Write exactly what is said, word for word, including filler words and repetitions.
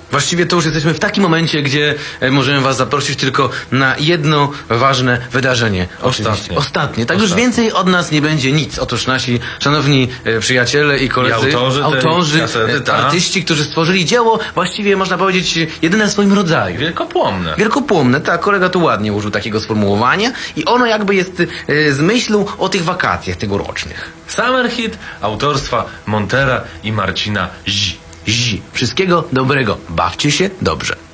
Właściwie to już jesteśmy w takim momencie, gdzie e, możemy was zaprosić tylko na jedno ważne wydarzenie. Ostatnie. Ostatnie. Tak już Ostatnie. więcej od nas nie będzie nic. Otóż nasi szanowni e, przyjaciele i koledzy, I autorzy tej autorzy kasety, e, tak. artyści, którzy stworzyli dzieło, właściwie można powiedzieć jedyne w swoim rodzaju. Wielkopłomne. Wielkopłomne, tak, kolega tu ładnie użył takiego sformułowania i ono jakby jest e, z myślą o tych wakacjach tegorocznych. Summer Hit autorstwa Montera i Marcina Zi. Zi. Wszystkiego dobrego. Bawcie się dobrze.